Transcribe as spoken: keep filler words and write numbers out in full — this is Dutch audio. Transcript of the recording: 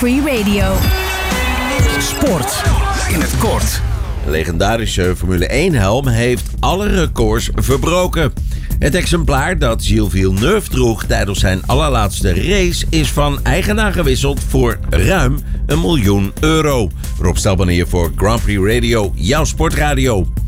Free Radio. Sport in het kort. De legendarische Formule één-helm heeft alle records verbroken. Het exemplaar dat Gilles Villeneuve droeg tijdens zijn allerlaatste race is van eigenaar gewisseld voor ruim een miljoen euro. Rob Stelban hier voor Grand Prix Radio, jouw sportradio.